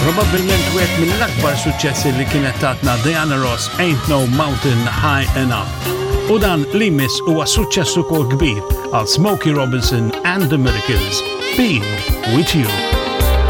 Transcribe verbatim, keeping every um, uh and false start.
Probabbilment wieħed mill-akbar suċċessi li kienet tatna Diana Ross Ain't No Mountain High Enough. U dan li miss huwa suċċess ukoll kbir għal Smokey Robinson and the Miracles, Being With You.